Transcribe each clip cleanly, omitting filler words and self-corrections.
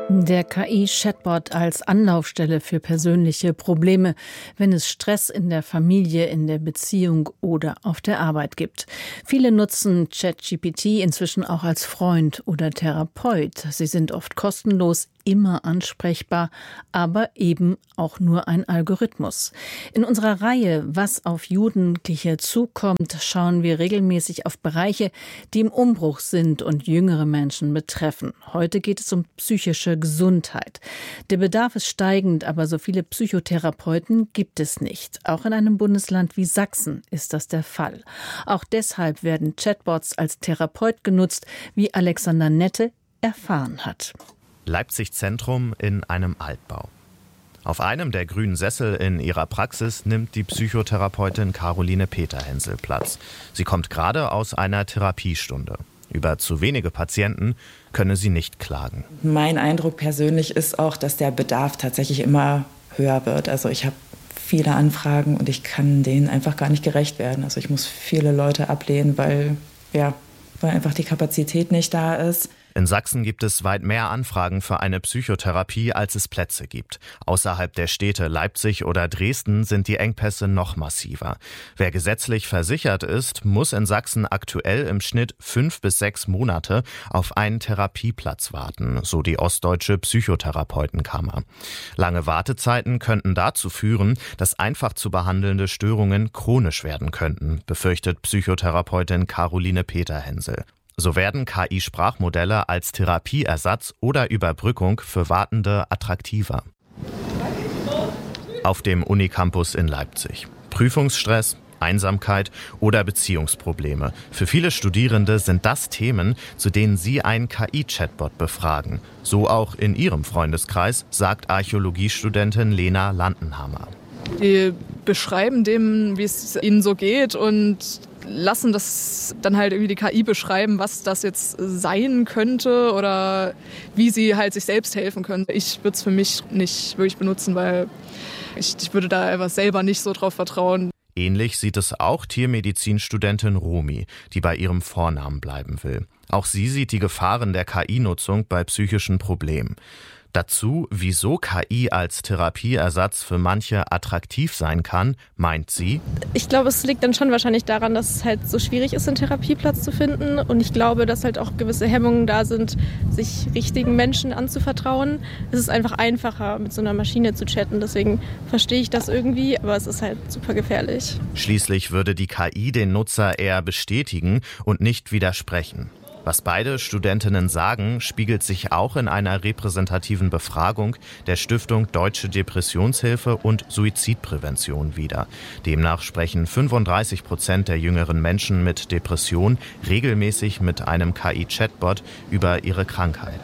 Der KI-Chatbot als Anlaufstelle für persönliche Probleme, wenn es Stress in der Familie, in der Beziehung oder auf der Arbeit gibt. Viele nutzen ChatGPT inzwischen auch als Freund oder Therapeut. Sie sind oft kostenlos, immer ansprechbar, aber eben auch nur ein Algorithmus. In unserer Reihe Was auf Jugendliche zukommt, schauen wir regelmäßig auf Bereiche, die im Umbruch sind und jüngere Menschen betreffen. Heute geht es um psychische Gesundheit. Der Bedarf ist steigend, aber so viele Psychotherapeuten gibt es nicht. Auch in einem Bundesland wie Sachsen ist das der Fall. Auch deshalb werden Chatbots als Therapeut genutzt, wie Alexander Nette erfahren hat. Leipzig Zentrum in einem Altbau. Auf einem der grünen Sessel in ihrer Praxis nimmt die Psychotherapeutin Caroline Peterhensel Platz. Sie kommt gerade aus einer Therapiestunde. Über zu wenige Patienten könne sie nicht klagen. Mein Eindruck persönlich ist auch, dass der Bedarf tatsächlich immer höher wird. Also ich habe viele Anfragen und ich kann denen einfach gar nicht gerecht werden. Also ich muss viele Leute ablehnen, weil einfach die Kapazität nicht da ist. In Sachsen gibt es weit mehr Anfragen für eine Psychotherapie, als es Plätze gibt. Außerhalb der Städte Leipzig oder Dresden sind die Engpässe noch massiver. Wer gesetzlich versichert ist, muss in Sachsen aktuell im Schnitt 5 bis 6 Monate auf einen Therapieplatz warten, so die Ostdeutsche Psychotherapeutenkammer. Lange Wartezeiten könnten dazu führen, dass einfach zu behandelnde Störungen chronisch werden könnten, befürchtet Psychotherapeutin Caroline Peterhensel. So werden KI-Sprachmodelle als Therapieersatz oder Überbrückung für Wartende attraktiver. Auf dem Unicampus in Leipzig. Prüfungsstress, Einsamkeit oder Beziehungsprobleme. Für viele Studierende sind das Themen, zu denen sie einen KI-Chatbot befragen. So auch in ihrem Freundeskreis, sagt Archäologiestudentin Lena Landenhammer. Die beschreiben dem, wie es ihnen so geht und lassen das dann halt irgendwie die KI beschreiben, was das jetzt sein könnte oder wie sie halt sich selbst helfen können. Ich würde es für mich nicht wirklich benutzen, weil ich würde da einfach selber nicht so drauf vertrauen. Ähnlich sieht es auch Tiermedizinstudentin Romi, die bei ihrem Vornamen bleiben will. Auch sie sieht die Gefahren der KI-Nutzung bei psychischen Problemen. Dazu, wieso KI als Therapieersatz für manche attraktiv sein kann, meint sie: Ich glaube, es liegt dann schon wahrscheinlich daran, dass es halt so schwierig ist, einen Therapieplatz zu finden. Und ich glaube, dass halt auch gewisse Hemmungen da sind, sich richtigen Menschen anzuvertrauen. Es ist einfach einfacher, mit so einer Maschine zu chatten. Deswegen verstehe ich das irgendwie, aber es ist halt super gefährlich. Schließlich würde die KI den Nutzer eher bestätigen und nicht widersprechen. Was beide Studentinnen sagen, spiegelt sich auch in einer repräsentativen Befragung der Stiftung Deutsche Depressionshilfe und Suizidprävention wider. Demnach sprechen 35% der jüngeren Menschen mit Depression regelmäßig mit einem KI-Chatbot über ihre Krankheit.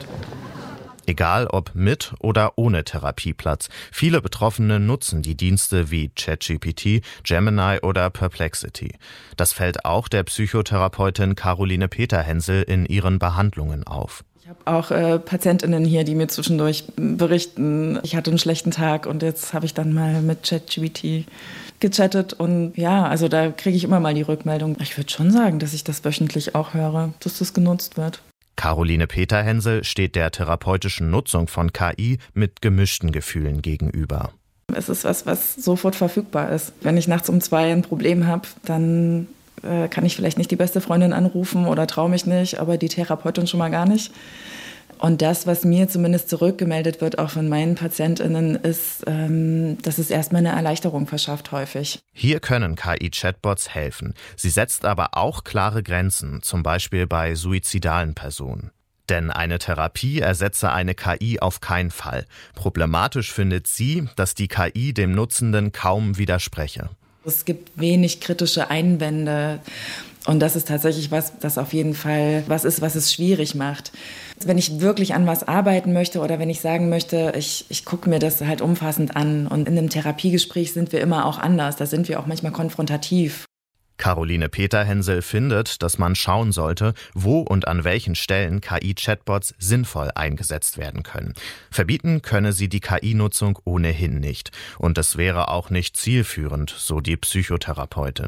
Egal ob mit oder ohne Therapieplatz. Viele Betroffene nutzen die Dienste wie ChatGPT, Gemini oder Perplexity. Das fällt auch der Psychotherapeutin Caroline Peterhensel in ihren Behandlungen auf. Ich habe auch PatientInnen hier, die mir zwischendurch berichten, ich hatte einen schlechten Tag und jetzt habe ich dann mal mit ChatGPT gechattet. Und ja, also da kriege ich immer mal die Rückmeldung. Ich würde schon sagen, dass ich das wöchentlich auch höre, dass das genutzt wird. Caroline Peterhensel steht der therapeutischen Nutzung von KI mit gemischten Gefühlen gegenüber. Es ist was sofort verfügbar ist. Wenn ich nachts um 2 ein Problem habe, dann kann ich vielleicht nicht die beste Freundin anrufen oder traue mich nicht, aber die Therapeutin schon mal gar nicht. Und das, was mir zumindest zurückgemeldet wird, auch von meinen PatientInnen, ist, dass es erstmal eine Erleichterung verschafft häufig. Hier können KI-Chatbots helfen. Sie setzt aber auch klare Grenzen, zum Beispiel bei suizidalen Personen. Denn eine Therapie ersetze eine KI auf keinen Fall. Problematisch findet sie, dass die KI dem Nutzenden kaum widerspreche. Es gibt wenig kritische Einwände. Und das ist tatsächlich was, das auf jeden Fall was ist, was es schwierig macht. Wenn ich wirklich an was arbeiten möchte oder wenn ich sagen möchte, ich gucke mir das halt umfassend an. Und in einem Therapiegespräch sind wir immer auch anders. Da sind wir auch manchmal konfrontativ. Caroline Peterhensel findet, dass man schauen sollte, wo und an welchen Stellen KI-Chatbots sinnvoll eingesetzt werden können. Verbieten könne sie die KI-Nutzung ohnehin nicht. Und es wäre auch nicht zielführend, so die Psychotherapeutin.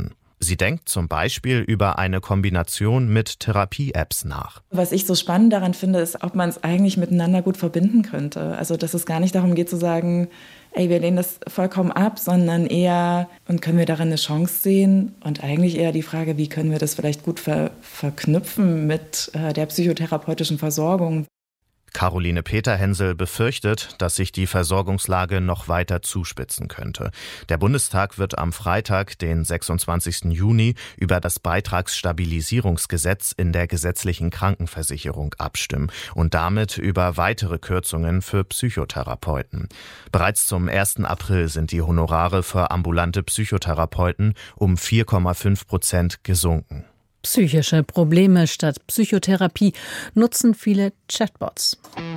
Sie denkt zum Beispiel über eine Kombination mit Therapie-Apps nach. Was ich so spannend daran finde, ist, ob man es eigentlich miteinander gut verbinden könnte. Also dass es gar nicht darum geht zu sagen, ey, wir lehnen das vollkommen ab, sondern eher, und können wir darin eine Chance sehen? Und eigentlich eher die Frage, wie können wir das vielleicht gut verknüpfen mit der psychotherapeutischen Versorgung? Caroline Peterhensel befürchtet, dass sich die Versorgungslage noch weiter zuspitzen könnte. Der Bundestag wird am Freitag, den 26. Juni, über das Beitragsstabilisierungsgesetz in der gesetzlichen Krankenversicherung abstimmen und damit über weitere Kürzungen für Psychotherapeuten. Bereits zum 1. April sind die Honorare für ambulante Psychotherapeuten um 4,5% gesunken. Psychische Probleme statt Psychotherapie nutzen viele Chatbots.